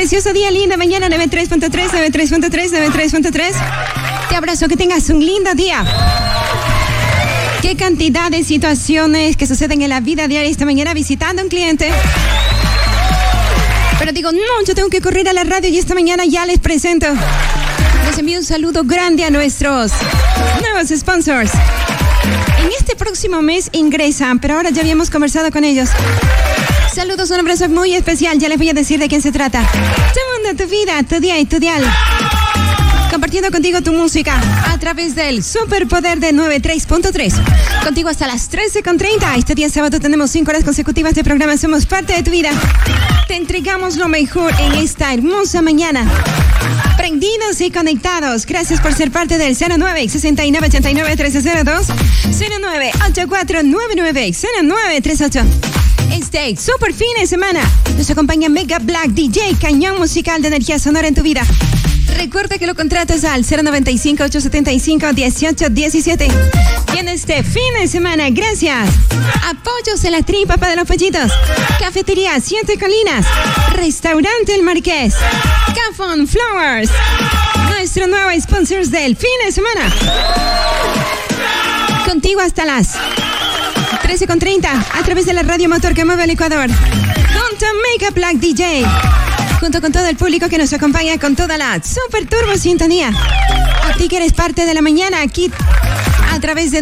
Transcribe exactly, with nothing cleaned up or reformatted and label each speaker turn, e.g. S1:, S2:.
S1: precioso día, linda mañana, noventa y tres punto tres, noventa y tres punto tres, noventa y tres punto tres. Te abrazo, que tengas un lindo día. Qué cantidad de situaciones que suceden en la vida diaria. Esta mañana visitando a un cliente. Pero digo, no, yo tengo que correr a la radio y esta mañana ya les presento. Les envío un saludo grande a nuestros nuevos sponsors. En este próximo mes ingresan, pero ahora ya habíamos conversado con ellos. Saludos, un abrazo muy especial. Ya les voy a decir de quién se trata. Tu mundo, tu vida, tu día y tu dial. Compartiendo contigo tu música a través del superpoder de noventa y tres punto tres. Contigo hasta las trece con treinta. Este día sábado tenemos cinco horas consecutivas de programa. Somos parte de tu vida. Te entregamos lo mejor en esta hermosa mañana. Prendidos y conectados. Gracias por ser parte del cero nueve, sesenta y nueve, ochenta y nueve, trece cero dos, cero nueve, ochenta y cuatro, noventa y nueve, cero nueve, treinta y ocho. Este super fin de semana nos acompaña Mega Black D J, cañón musical de energía sonora en tu vida. Recuerda que lo contratas al cero noventa y cinco, ochocientos setenta y cinco, dieciocho diecisiete. Y en este fin de semana, gracias a Pollos en la Tripa para los Pollitos, Cafetería Siete Colinas, Restaurante El Marqués, Cafón Flowers, nuestro nuevo sponsors del fin de semana. Contigo hasta las trece con treinta a través de la radio motor que mueve el Ecuador. Junto a Mega Black D J. Junto con todo el público que nos acompaña con toda la super turbo sintonía. A ti que eres parte de la mañana aquí a través de